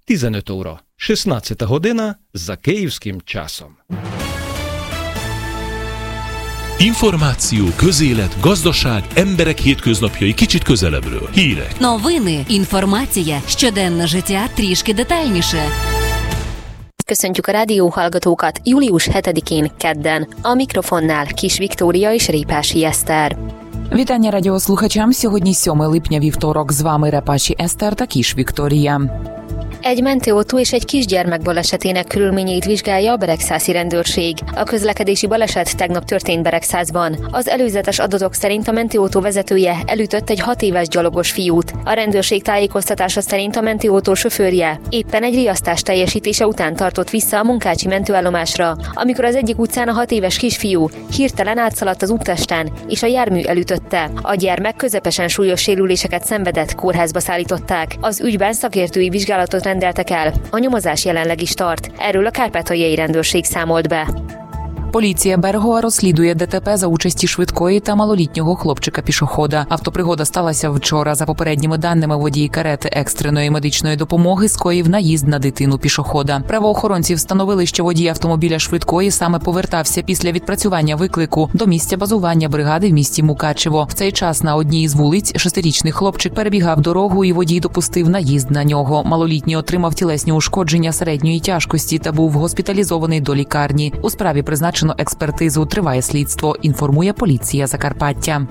15 óra, 16 година за київським часом. Információ, közélet, gazdaság, emberek hétköznapjai kicsit közelebbről. Hírek. Новини, інформація, щоденне життя трішки детальніше. Köszöntjük a rádióhallgatókat július 7-én kedden. A mikrofonnál Kis Viktória és Répási Eszter. Вітання радіослухачам. Сьогодні 7 липня, вівторок. З вами Репаші Eszter та Kis Viktória. Egy mentőautó és egy kisgyermek balesetének körülményeit vizsgálja a beregszászi rendőrség. A közlekedési baleset tegnap történt Beregszászban. Az előzetes adatok szerint a mentőautó vezetője elütött egy 6 éves gyalogos fiút. A rendőrség tájékoztatása szerint a mentőautó sofőrje éppen egy riasztás teljesítése után tartott vissza a Munkácsi mentőállomásra, amikor az egyik utcán a 6 éves kisfiú hirtelen átszaladt az úttesten, és a jármű elütötte. A gyermek közepesen súlyos sérüléseket szenvedett, kórházba szállították. Az ügyben szakértői vizsgálatot rendeltek el. A nyomozás jelenleg is tart. Erről a Kárpátaljai rendőrség számolt be. Поліція Берегова розслідує ДТП за участі швидкої та малолітнього хлопчика-пішохода. Автопригода сталася вчора. За попередніми даними, водій карети екстреної медичної допомоги скоїв наїзд на дитину-пішохода. Правоохоронці встановили, що водій автомобіля швидкої саме повертався після відпрацювання виклику до місця базування бригади в місті Мукачево. В цей час на одній із вулиць 6-річний хлопчик перебігав дорогу і водій допустив наїзд на нього. Малолітній отримав тілесні ушкодження середньої тяжкості та був госпіталізований до лікарні. У справі призначено експертизу, триває слідство, інформує поліція Закарпаття.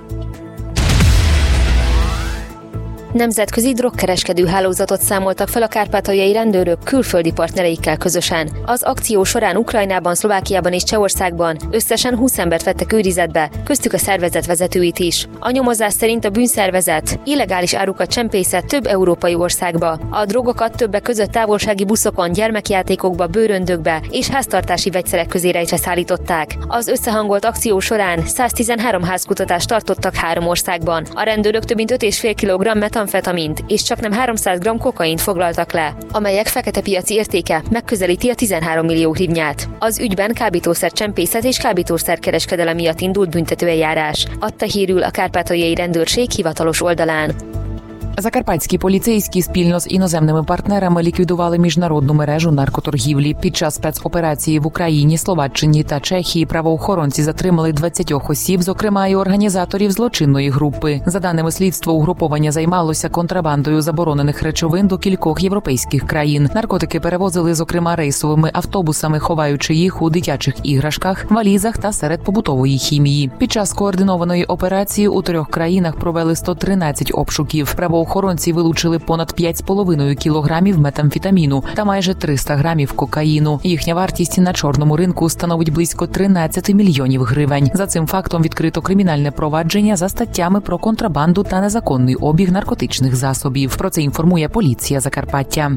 Nemzetközi drogkereskedő hálózatot számoltak fel a kárpátaljai rendőrök külföldi partnereikkel közösen. Az akció során Ukrajnában, Szlovákiában és Csehországban összesen 20 embert vettek őrizetbe, köztük a szervezet vezetőit is. A nyomozás szerint a bűnszervezet illegális árukat csempészett több európai országba. A drogokat többek között távolsági buszokon, gyermekjátékokba, bőröndökbe és háztartási vegyszerek közérejtre szállították. Az összehangolt akció során 113 házkutatást tartottak 3 országban. A rendőrök több mint 5,5 kg metamfetamint és csaknem 300 g kokaint foglaltak le, amelyek fekete piaci értéke megközelíti a 13 millió hrivnyát. Az ügyben kábítószercsempészet és kábítószerkereskedelem miatt indult büntetőeljárás, adta hírül a Kárpátaljai rendőrség hivatalos oldalán. Закарпатські поліцейські спільно з іноземними партнерами ліквідували міжнародну мережу наркоторгівлі. Під час спецоперації в Україні, Словаччині та Чехії правоохоронці затримали 20 осіб, зокрема і організаторів злочинної групи. За даними слідства, угруповання займалося контрабандою заборонених речовин до кількох європейських країн. Наркотики перевозили, зокрема, рейсовими автобусами, ховаючи їх у дитячих іграшках, валізах та серед побутової хімії. Під час координованої операції у 3 країнах провели 113 обшуків. Правоохоронці вилучили понад 5,5 кілограмів метамфетаміну та майже 300 грамів кокаїну. Їхня вартість на чорному ринку становить близько 13 мільйонів гривень. За цим фактом відкрито кримінальне провадження за статтями про контрабанду та незаконний обіг наркотичних засобів. Про це інформує поліція Закарпаття.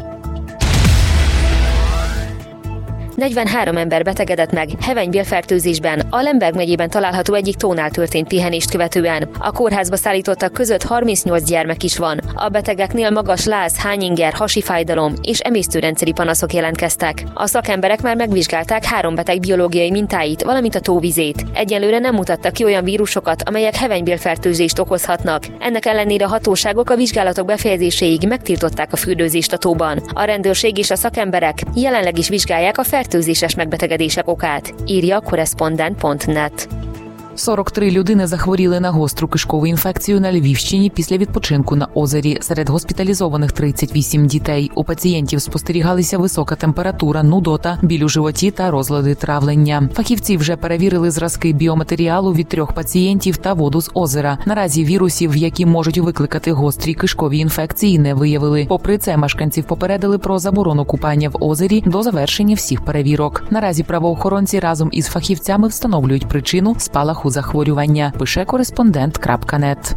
43 ember betegedett meg hevenybélfertőzésben a Lemberg megyében található egyik tónál történt pihenést követően. A kórházba szállítottak között 38 gyermek is van. A betegeknél magas láz, hányinger, hasi fájdalom és emésztőrendszeri panaszok jelentkeztek. A szakemberek már megvizsgálták 3 beteg biológiai mintáit, valamint a tóvizét. Egyelőre nem mutattak ki olyan vírusokat, amelyek hevenybélfertőzést okozhatnak. Ennek ellenére a hatóságok a vizsgálatok befejezéséig megtiltották a fürdőzést a tóban. A rendőrség és a szakemberek jelenleg is vizsgálják a fertőzéses megbetegedések okát, írja korrespondent.net. 43 людини захворіли на гостру кишкову інфекцію на Львівщині після відпочинку на озері. Серед госпіталізованих 38 дітей. У пацієнтів спостерігалися висока температура, нудота, біль у животі та розлади травлення. Фахівці вже перевірили зразки біоматеріалу від 3 пацієнтів та воду з озера. Наразі вірусів, які можуть викликати гострі кишкові інфекції, не виявили. Попри це, мешканців попередили про заборону купання в озері до завершення всіх перевірок. Наразі правоохоронці разом із фахівцями встановлюють причину спалаху захворювання, пише кореспондент.net.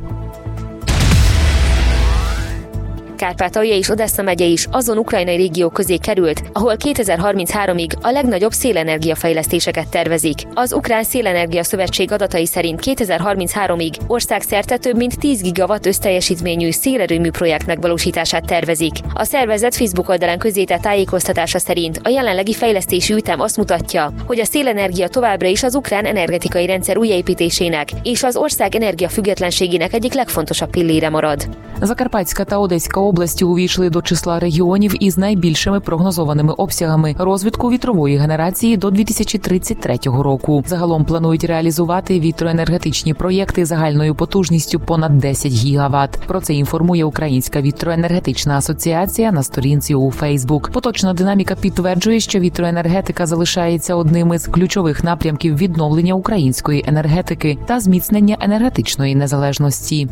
Kárpátalja és Odessa megye is azon ukrajnai régiók közé került, ahol 2033-ig a legnagyobb szélenergiafejlesztéseket tervezik. Az Ukrán Szélenergia Szövetség adatai szerint 2033-ig országszerte több mint 10 gigawatt összteljesítményű szélerőmű projekt megvalósítását tervezik. A szervezet Facebook oldalán közzétett tájékoztatása szerint a jelenlegi fejlesztési ütem azt mutatja, hogy a szélenergia továbbra is az ukrán energetikai rendszer újjáépítésének és az ország energiafüggetlenségének egyik legfontosabb pillére marad. Закарпатська та Одеська області увійшли до числа регіонів із найбільшими прогнозованими обсягами розвитку вітрової генерації до 2033 року. Загалом планують реалізувати вітроенергетичні проєкти загальною потужністю понад 10 гігават. Про це інформує Українська вітроенергетична асоціація на сторінці у Фейсбук. Поточна динаміка підтверджує, що вітроенергетика залишається одним із ключових напрямків відновлення української енергетики та зміцнення енергетичної nезалежності.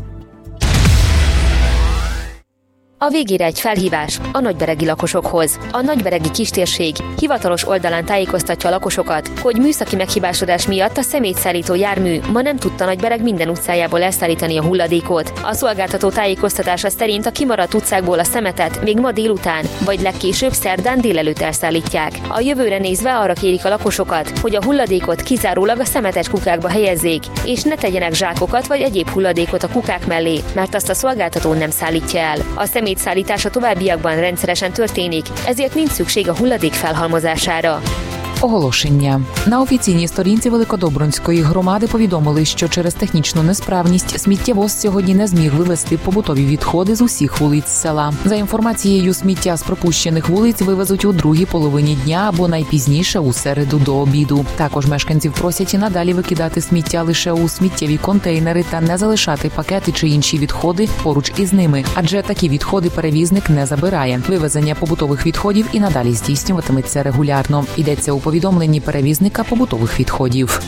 A végére egy felhívás a nagyberegi lakosokhoz. A nagyberegi kistérség hivatalos oldalán tájékoztatja a lakosokat, hogy műszaki meghibásodás miatt a szemétszállító jármű ma nem tudta Nagybereg minden utcájából elszállítani a hulladékot. A szolgáltató tájékoztatása szerint a kimaradt utcákból a szemetet még ma délután, vagy legkésőbb szerdán délelőtt elszállítják. A jövőre nézve arra kérik a lakosokat, hogy a hulladékot kizárólag a szemetes kukákba helyezzék, és ne tegyenek zsákokat vagy egyéb hulladékot a kukák mellé, mert azt a szolgáltató nem szállítja el. A szemétszállítás a továbbiakban rendszeresen történik, ezért nincs szükség a hulladék felhalmozására. Оголошення. На офіційній сторінці Великодобрунської громади повідомили, що через технічну несправність сміттєвоз сьогодні не зміг вивезти побутові відходи з усіх вулиць села. За інформацією, сміття з пропущених вулиць вивезуть у другій половині дня або найпізніше у середу до обіду. Також мешканців просять і надалі викидати сміття лише у сміттєві контейнери та не залишати пакети чи інші відходи поруч із ними, адже такі відходи перевізник не забирає. Вивезення побутових відходів і надалі здійснюватиметься регулярно. Йдеться у повідомленні перевізника побутових відходів.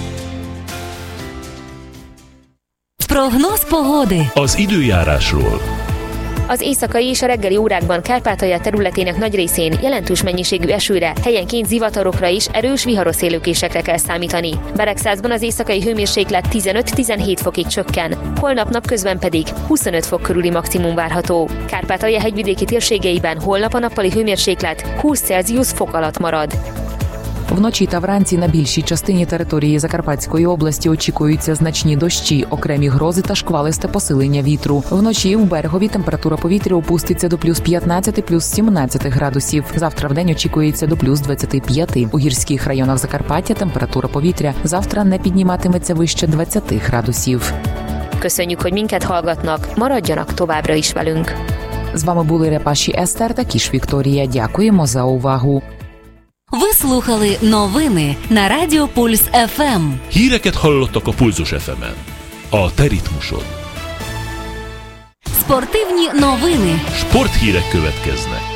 Прогноз pогоди. Az időjárásról. Az éjszakai és a reggeli órákban Kárpátalja területének nagy részén jelentős mennyiségű esőre, helyenként zivatarokra is erős viharos szélőkésekre kell számítani. Beregszázban az éjszakai hőmérséklet 15-17 fokig csökken, holnap napközben pedig 25 fok körüli maximum várható. Kárpátalja hegyvidéki térségeiben holnap a nappali hőmérséklet 20 Celsius fok alatt marad. Вночі та вранці на більшій частині території Закарпатської області очікуються значні дощі, окремі грози та шквалисте посилення вітру. Вночі у Берегові температура повітря опуститься до плюс 15, плюс 17 градусів. Завтра вдень очікується до плюс 25. У гірських районах Закарпаття температура повітря завтра не підніматиметься вище 20 градусів. Köszönjük, hogy minket hallgatnak, maradjanak továbbra is velünk. З вами були Репаші Естер та Кіш Вікторія. Дякуємо за увагу. Ви слухали новини на Радіо Пульс ФМ. Híreket hallottak a Pulzus FM-en. A te ritmusod. Спортивні новини. Sporthírek következnek.